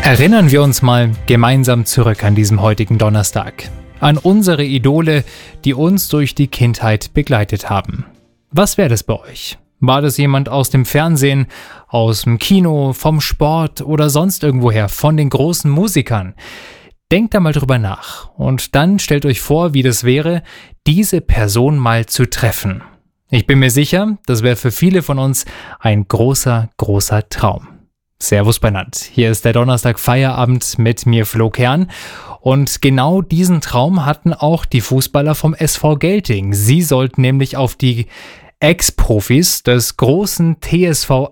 Erinnern wir uns mal gemeinsam zurück an diesem heutigen Donnerstag. An unsere Idole, die uns durch die Kindheit begleitet haben. Was wäre das bei euch? War das jemand aus dem Fernsehen, aus dem Kino, vom Sport oder sonst irgendwoher, von den großen Musikern? Denkt da mal drüber nach und dann stellt euch vor, wie das wäre, diese Person mal zu treffen. Ich bin mir sicher, das wäre für viele von uns ein großer, großer Traum. Servus benannt. Hier ist der Donnerstag Feierabend mit mir, Flo Kern. Und genau diesen Traum hatten auch die Fußballer vom SV Gelting. Sie sollten nämlich auf die Ex-Profis des großen TSV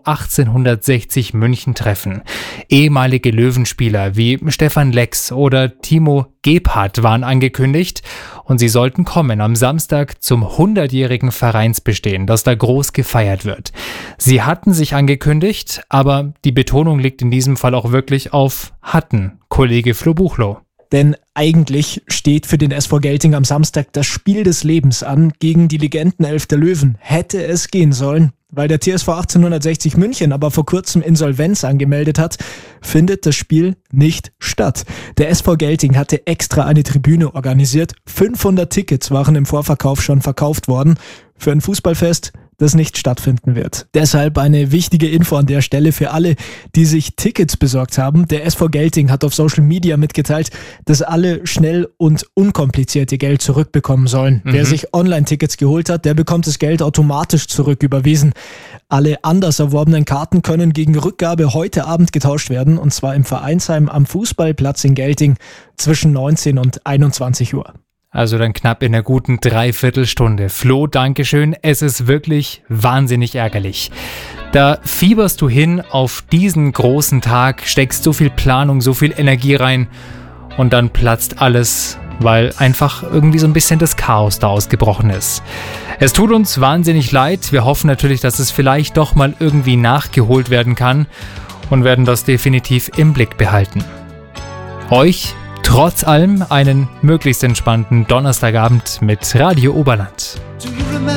1860 München treffen. Ehemalige Löwenspieler wie Stefan Lex oder Timo Gebhardt waren angekündigt und sie sollten kommen am Samstag zum 100-jährigen Vereinsbestehen, das da groß gefeiert wird. Sie hatten sich angekündigt, aber die Betonung liegt in diesem Fall auch wirklich auf hatten, Kollege Flo Buchloh. Denn eigentlich steht für den SV Gelting am Samstag das Spiel des Lebens an gegen die Legendenelf der Löwen. Hätte es gehen sollen. Weil der TSV 1860 München aber vor kurzem Insolvenz angemeldet hat, findet das Spiel nicht statt. Der SV Gelting hatte extra eine Tribüne organisiert. 500 Tickets waren im Vorverkauf schon verkauft worden für ein Fußballfest, das nicht stattfinden wird. Deshalb eine wichtige Info an der Stelle für alle, die sich Tickets besorgt haben. Der SV Gelting hat auf Social Media mitgeteilt, dass alle schnell und unkompliziert ihr Geld zurückbekommen sollen. Wer sich Online-Tickets geholt hat, der bekommt das Geld automatisch zurücküberwiesen. Alle anders erworbenen Karten können gegen Rückgabe heute Abend getauscht werden, und zwar im Vereinsheim am Fußballplatz in Gelting zwischen 19 und 21 Uhr. Also dann knapp in einer guten Dreiviertelstunde. Flo, Dankeschön. Es ist wirklich wahnsinnig ärgerlich. Da fieberst du hin auf diesen großen Tag, steckst so viel Planung, so viel Energie rein und dann platzt alles, weil einfach irgendwie so ein bisschen das Chaos da ausgebrochen ist. Es tut uns wahnsinnig leid. Wir hoffen natürlich, dass es vielleicht doch mal irgendwie nachgeholt werden kann und werden das definitiv im Blick behalten. Euch trotz allem einen möglichst entspannten Donnerstagabend mit Radio Oberland.